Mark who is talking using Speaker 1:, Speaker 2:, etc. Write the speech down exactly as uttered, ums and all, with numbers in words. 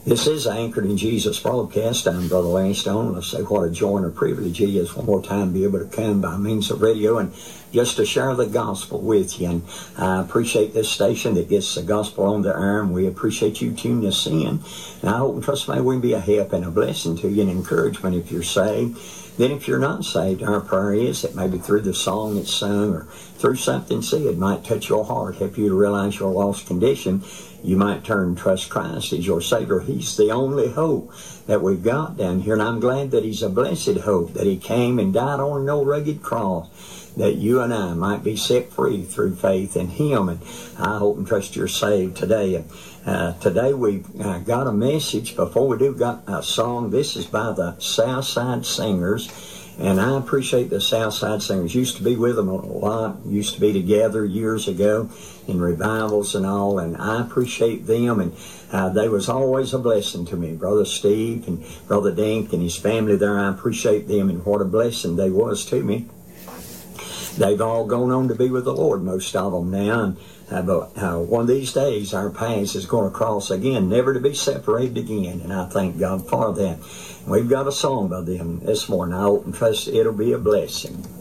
Speaker 1: This is Anchored in Jesus broadcast. I'm Brother Larry Stone. Let's say what a joy and a privilege it is one more time to be able to come by means of radio and just to share the gospel with you. And I appreciate this station that gets the gospel on the air, and we appreciate you tuning us in. And I hope and trust may we can be a help and a blessing to you and encouragement if you're saved. Then if you're not saved, our prayer is that maybe through the song that's sung or through something said might touch your heart, help you to realize your lost condition. You might turn and trust Christ as your Savior. He's the only hope that we've got down here, and I'm glad that He's a blessed hope, that He came and died on an old rugged cross, that you and I might be set free through faith in Him. And I hope and trust you're saved today. Uh, today we've uh, got a message. Before we do, got a song. This is by the Southside Singers. And I appreciate the Southside Singers. Used to be with them a lot. Used to be together years ago in revivals and all. And I appreciate them. And uh, they was always a blessing to me. Brother Steve and Brother Dink and his family there. I appreciate them and what a blessing they was to me. They've all gone on to be with the Lord, most of them now. And, uh, but uh, one of these days, our paths is going to cross again, never to be separated again. And I thank God for that. We've got a song by them this morning. I hope and trust it'll be a blessing.